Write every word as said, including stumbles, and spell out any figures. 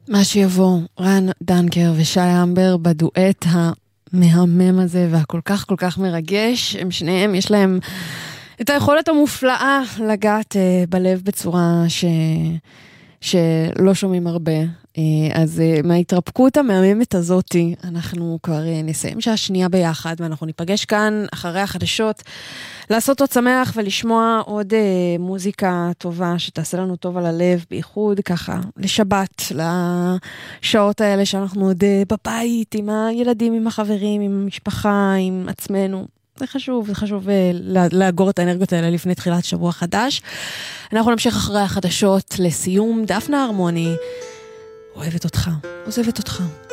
מה שיבוא, רן דנקר ושי אמבר בדואט המהמם הזה והכל כך כל כך מרגש, הם שניהם יש להם את היכולת המופלאה לגעת uh, בלב בצורה ש... שלא שומעים הרבה. Uh, אז uh, מההתרפקות המהממת הזאת אנחנו כבר uh, נסיים שעה שנייה ביחד ואנחנו ניפגש כאן אחרי החדשות לעשות עוד שמח ולשמוע עוד uh, מוזיקה טובה שתעשה לנו טוב על הלב, בייחוד ככה לשבת, לשעות האלה שאנחנו עוד uh, בבית עם הילדים, עם החברים, עם המשפחה, עם עצמנו. זה חשוב, זה חשוב לאגור את האנרגיות האלה לפני תחילת שבוע חדש. אנחנו נמשיך אחרי החדשות לסיום. דפנה הרמוני, אוהבת אותך, עוזבת אותך.